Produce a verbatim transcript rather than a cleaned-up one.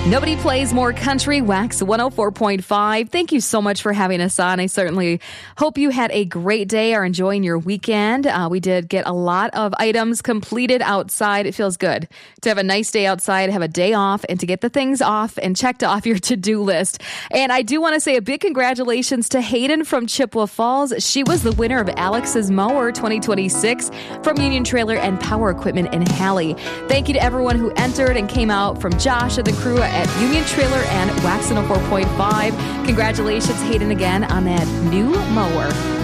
Nobody plays more country. Wax one oh four point five. Thank you so much for having us on. I certainly hope you had a great day, are enjoying your weekend. Uh, we did get a lot of items completed outside. It feels good to have a nice day outside, have a day off, and to get the things off and checked off your to-do list. And I do want to say a big congratulations to Hayden from Chippewa Falls. She was the winner of Alex's Mower twenty twenty-six from Union Trailer and Power Equipment in Halley. Thank you to everyone who entered and came out, from Josh and the crew at Union Trailer and Wax one oh four point five. Congratulations, Hayden, again on that new mower.